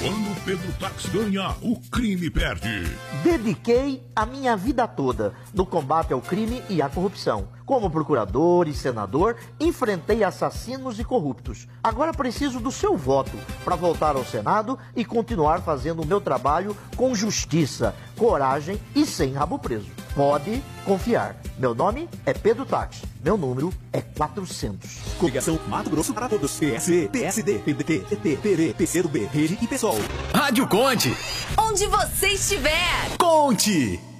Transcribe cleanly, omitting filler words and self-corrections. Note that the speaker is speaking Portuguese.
Quando Pedro Táxi ganha, o crime perde. Dediquei a minha vida toda no combate ao crime e à corrupção. Como procurador e senador, enfrentei assassinos e corruptos. Agora preciso do seu voto para voltar ao Senado e continuar fazendo o meu trabalho com justiça, coragem e sem rabo preso. Pode confiar. Meu nome é Pedro Táxi. Meu número é 400. Coligação Mato Grosso para todos. PSC, PSD, PDT, PT, PV, PCdoB, Rede e PSOL. Rádio Conte. Onde você estiver. Conte.